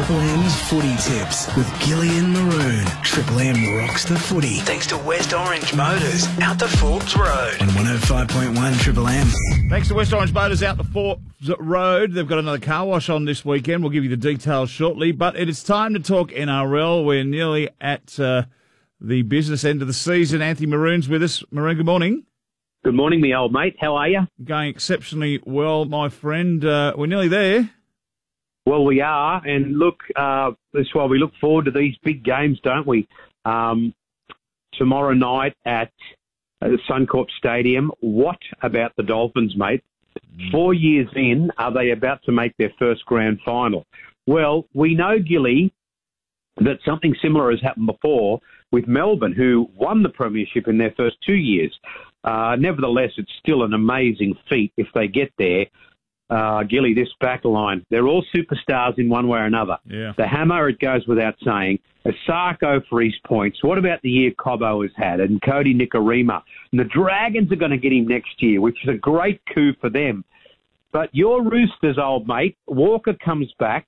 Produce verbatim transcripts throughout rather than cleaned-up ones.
Triple M's footy tips with Gillian Maroon. Triple M rocks the footy. Thanks to West Orange Motors, out the Forbes Road. On one oh five point one Triple M. Thanks to West Orange Motors out the Forbes Road. They've got another car wash on this weekend. We'll give you the details shortly. But it is time to talk N R L. We're nearly at uh, the business end of the season. Anthony Maroon's with us. Maroon, good morning. Good morning, me old mate. How are you? Going exceptionally well, my friend. Uh, we're nearly there. Well, we are. And look, uh, that's why we look forward to these big games, don't we? Um, tomorrow night at uh, Suncorp Stadium. What about the Dolphins, mate? Mm. Four years in, are they about to make their first grand final? Well, we know, Gilly, that something similar has happened before with Melbourne, who won the premiership in their first two years. Uh, nevertheless, it's still an amazing feat if they get there. Uh, Gilly, this back line, they're all superstars in one way or another. Yeah. The Hammer, it goes without saying. Asako for his points. What about the year Cobbo has had? And Cody Nikorima. And the Dragons are going to get him next year, which is a great coup for them. But your Roosters, old mate, Walker comes back.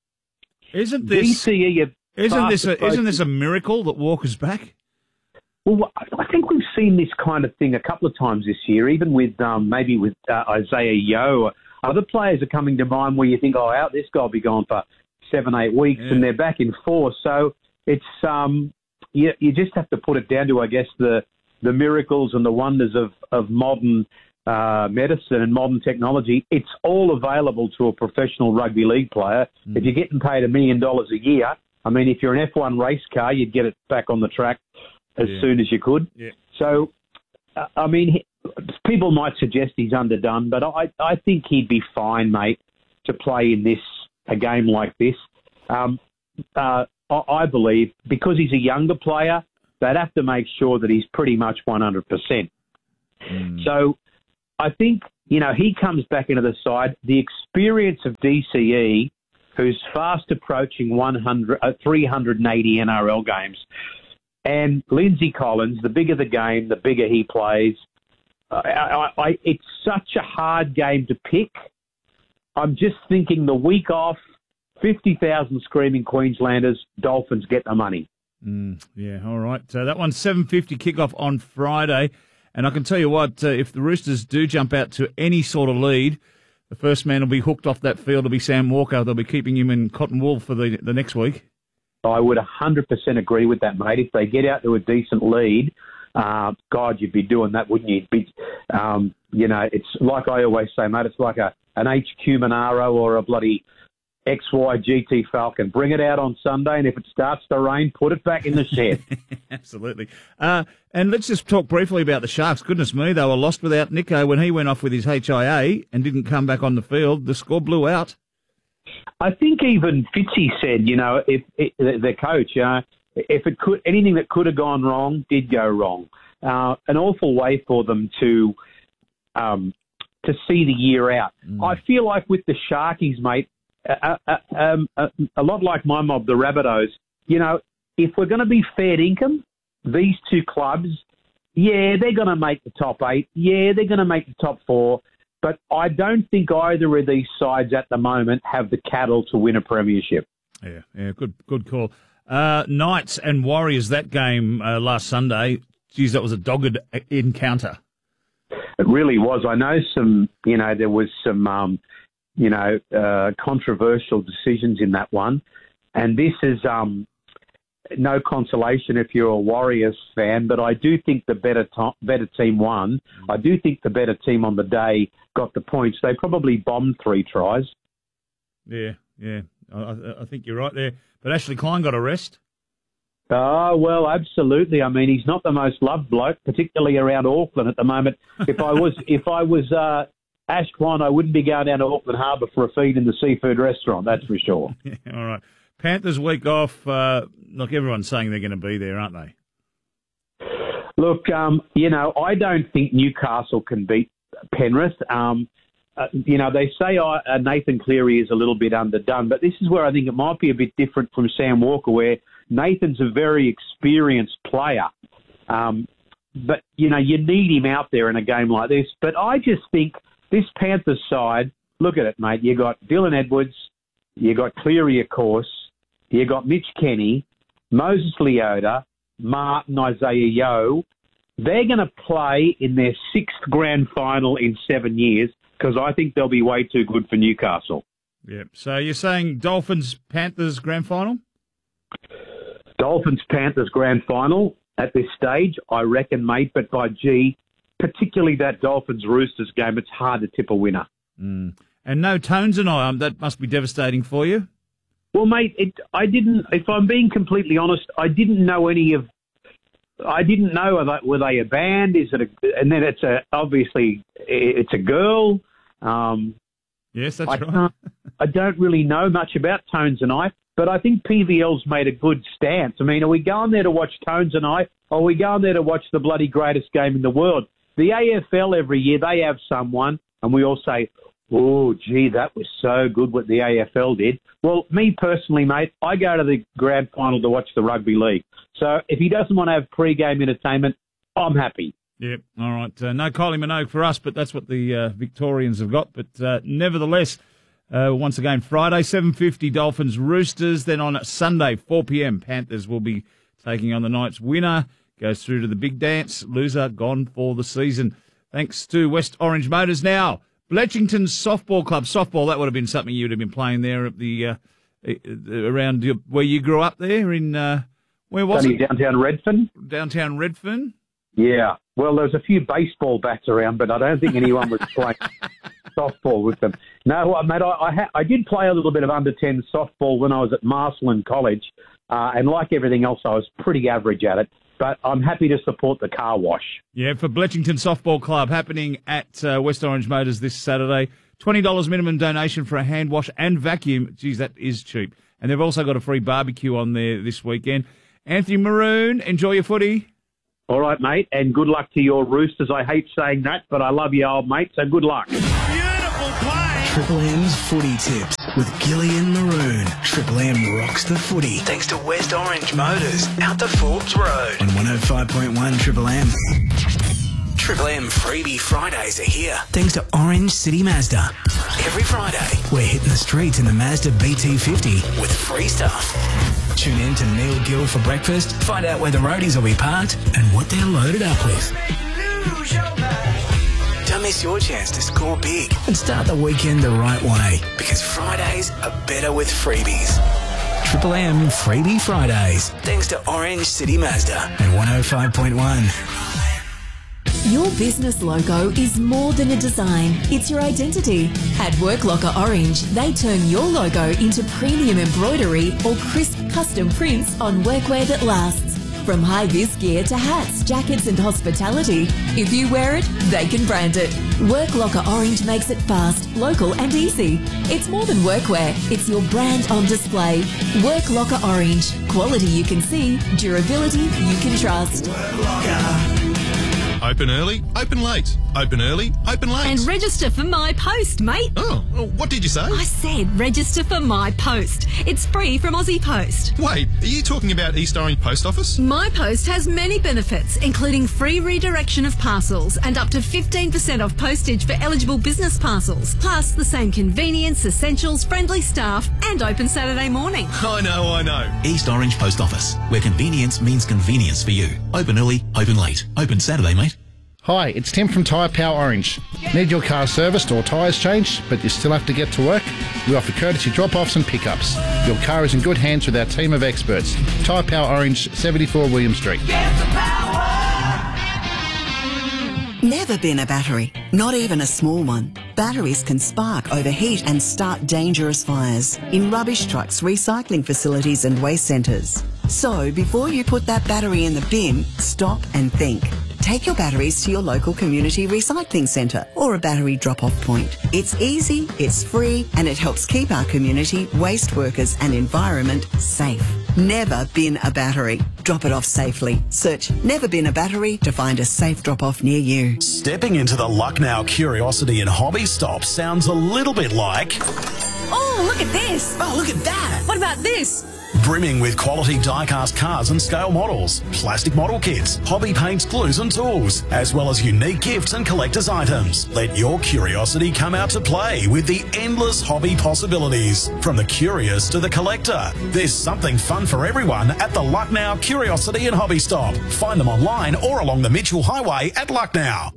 Isn't this... D C E Isn't this a, isn't this a miracle that Walker's back? Well, I think we've seen this kind of thing a couple of times this year, even with um, maybe with uh, Isaiah Yeo. Other players are coming to mind where you think, oh, out this guy will be gone for seven, eight weeks, yeah. and they're back in force. So it's um, you, you just have to put it down to, I guess, the the miracles and the wonders of of modern uh, medicine and modern technology. It's all available to a professional rugby league player. Mm. If you're getting paid a million dollars a year, I mean, if you're an F one race car, you'd get it back on the track as yeah. soon as you could. Yeah. So, uh, I mean, people might suggest he's underdone, but I, I think he'd be fine, mate, to play in this a game like this. Um, uh, I, I believe because he's a younger player, they'd have to make sure that he's pretty much one hundred percent. Mm. So, I think, you know, he comes back into the side. The experience of D C E, who's fast approaching one hundred, uh, three hundred eighty N R L games. And Lindsay Collins, the bigger the game, the bigger he plays. Uh, I, I, it's such a hard game to pick. I'm just thinking the week off, fifty thousand screaming Queenslanders, Dolphins get the money. Mm, yeah, all right. So that one's seven fifty kickoff on Friday. And I can tell you what, uh, if the Roosters do jump out to any sort of lead, the first man will be hooked off that field will be Sam Walker. They'll be keeping him in cotton wool for the, the next week. I would one hundred percent agree with that, mate. If they get out to a decent lead, uh, God, you'd be doing that, wouldn't you? Be, um, you know, it's like I always say, mate, it's like a an H Q Monaro or a bloody X Y G T Falcon. Bring it out on Sunday, and if it starts to rain, put it back in the shed. Absolutely. Uh, and let's just talk briefly about the Sharks. Goodness me, they were lost without Nico when he went off with his H I A and didn't come back on the field. The score blew out. I think even Fitzy said, you know, if, if the coach, uh, if it could, anything that could have gone wrong did go wrong. Uh, an awful way for them to um, to see the year out. Mm. I feel like with the Sharkies, mate, uh, uh, um, uh, a lot like my mob, the Rabbitohs. You know, if we're going to be fair income, these two clubs, yeah, they're going to make the top eight. Yeah, they're going to make the top four. But I don't think either of these sides at the moment have the cattle to win a premiership. Yeah, yeah, good good call. Uh, Knights and Warriors, that game uh, last Sunday, geez, that was a dogged encounter. It really was. I know some, you know, there was some, um, you know, uh, controversial decisions in that one. And this is um, no consolation if you're a Warriors fan, but I do think the better to- better team won. I do think the better team on the day got the points. They probably bombed three tries. Yeah, yeah. I, I think you're right there. But Ashley Klein got a rest. Oh, well, absolutely. I mean, he's not the most loved bloke, particularly around Auckland at the moment. If I was if I was uh, Ash Klein, I wouldn't be going down to Auckland Harbour for a feed in the seafood restaurant, that's for sure. Yeah, all right. Panthers week off. Uh, look, everyone's saying they're going to be there, aren't they? Look, um, you know, I don't think Newcastle can beat Penrith. Um, uh, you know, they say uh, Nathan Cleary is a little bit underdone, but this is where I think it might be a bit different from Sam Walker, where Nathan's a very experienced player. Um, but, you know, you need him out there in a game like this. But I just think this Panthers side, look at it, mate. You got Dylan Edwards, you got Cleary, of course. you got Mitch Kenny, Moses Leota, Martin, Isaiah Yeo. They're going to play in their sixth grand final in seven years because I think they'll be way too good for Newcastle. Yep. So you're saying Dolphins, Panthers grand final? Dolphins, Panthers grand final at this stage, I reckon, mate. But by G, particularly that Dolphins Roosters game, it's hard to tip a winner. Mm. And no Tones and I, um, that must be devastating for you. Well, mate, it, I didn't. If I'm being completely honest, I didn't know any of. I didn't know were they, were they a band? Is it a? And then it's a obviously it's a girl. Um, yes, that's I right. I don't really know much about Tones and I, but I think P V L's made a good stance. I mean, are we going there to watch Tones and I, or are we going there to watch the bloody greatest game in the world? The A F L every year they have someone, and we all say, "Oh, gee, that was so good what the A F L did." Well, me personally, mate, I go to the grand final to watch the rugby league. So if he doesn't want to have pre-game entertainment, I'm happy. Yep. All right. Uh, no Kylie Minogue for us, but that's what the uh, Victorians have got. But uh, nevertheless, uh, once again, Friday, seven fifty, Dolphins Roosters. Then on Sunday, four p.m, Panthers will be taking on the Knights. Winner goes through to the big dance. Loser gone for the season. Thanks to West Orange Motors. Now, Bletchington Softball Club. Softball, that would have been something you would have been playing there at the uh, around your, where you grew up there in, uh, where was Only it? Downtown Redfern. Downtown Redfern? Yeah. Well, there was a few baseball bats around, but I don't think anyone was playing softball with them. No, mate, I, I, ha- I did play a little bit of under ten softball when I was at Marcelin College, uh, and like everything else, I was pretty average at it. But I'm happy to support the car wash. Yeah, for Bletchington Softball Club, happening at uh, West Orange Motors this Saturday. twenty dollars minimum donation for a hand wash and vacuum. Geez, that is cheap. And they've also got a free barbecue on there this weekend. Anthony Maroon, enjoy your footy. All right, mate, and good luck to your Roosters. I hate saying that, but I love you, old mate, so good luck. Beautiful play. Triple M's Footy Tips with Gillian Maroon. Triple M rocks the footy. Thanks to West Orange Motors, out the Forbes Road. On one oh five point one Triple M. Triple M Freebie Fridays are here. Thanks to Orange City Mazda. Every Friday, we're hitting the streets in the Mazda B T fifty with free stuff. Tune in to Neil Gill for breakfast. Find out where the roadies will be parked and what they're loaded up with. Don't miss your chance to score big and start the weekend the right way, because Fridays are better with freebies. Triple M Freebie Fridays. Thanks to Orange City Mazda and one oh five point one. Your business logo is more than a design, it's your identity. At Work Locker Orange, they turn your logo into premium embroidery or crisp custom prints on workwear that lasts. From high-vis gear to hats, jackets and hospitality, if you wear it, they can brand it. Work Locker Orange makes it fast, local and easy. It's more than workwear, it's your brand on display. Work Locker Orange. Quality you can see, durability you can trust. Work Locker. Open early, open late. Open early, open late. And register for My Post, mate. Oh, well, what did you say? I said register for My Post. It's free from Aussie Post. Wait, are you talking about East Orange Post Office? My Post has many benefits, including free redirection of parcels and up to fifteen percent off postage for eligible business parcels, plus the same convenience, essentials, friendly staff, and open Saturday morning. I know, I know. East Orange Post Office, where convenience means convenience for you. Open early, open late. Open Saturday, mate. Hi, it's Tim from Tyre Power Orange. Need your car serviced or tyres changed, but you still have to get to work? We offer courtesy drop-offs and pickups. Your car is in good hands with our team of experts. Tyre Power Orange, seventy-four William Street. Get the power! Never been a battery, not even a small one. Batteries can spark, overheat and start dangerous fires in rubbish trucks, recycling facilities and waste centres. So before you put that battery in the bin, stop and think. Take your batteries to your local community recycling centre or a battery drop-off point. It's easy, it's free, and it helps keep our community, waste workers and environment safe. Never bin a battery. Drop it off safely. Search Never Bin a Battery to find a safe drop-off near you. Stepping into the Lucknow Curiosity and Hobby Stop sounds a little bit like... Oh, look at this. Oh, look at that. What about this? brimming with quality die-cast cars and scale models, plastic model kits, hobby paints, glues and tools, as well as unique gifts and collector's items. Let your curiosity come out to play with the endless hobby possibilities. From the curious to the collector, there's something fun for everyone at the Lucknow Curiosity and Hobby Stop. Find them online or along the Mitchell Highway at Lucknow.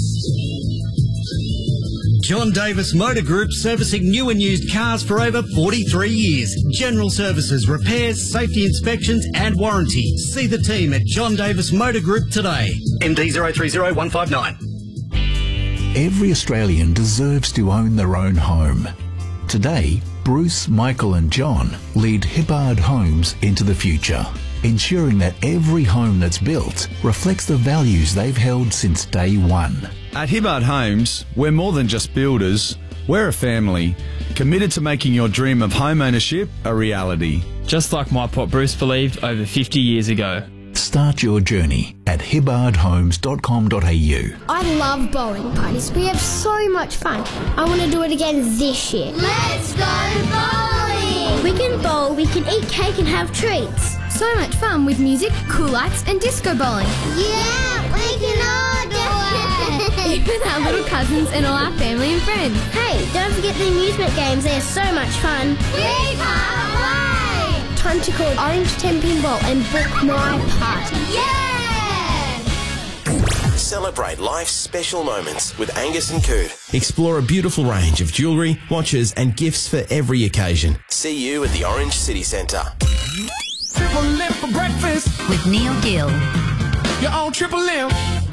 John Davis Motor Group, servicing new and used cars for over forty-three years. General services, repairs, safety inspections and warranty. See the team at John Davis Motor Group today. M D zero three zero one five nine. Every Australian deserves to own their own home. Today, Bruce, Michael and John lead Hibbard Homes into the future, ensuring that every home that's built reflects the values they've held since day one. At Hibbard Homes, we're more than just builders. We're a family, committed to making your dream of home ownership a reality. Just like my pop Bruce believed over fifty years ago. Start your journey at hibbard homes dot com dot a u. I love bowling parties. We have so much fun. I want to do it again this year. Let's go bowling! We can bowl, we can eat cake and have treats. So much fun with music, cool lights and disco bowling. Yeah, we can all do it! Even our little cousins and all our family and friends. Hey, don't forget the amusement games. They're so much fun. We can't wait! Time to call Orange ten Pinball and book my party. Yeah! Celebrate life's special moments with Angus and Coot. Explore a beautiful range of jewellery, watches and gifts for every occasion. See you at the Orange City Centre. Triple M for breakfast with Neil Gill. You're on Triple M.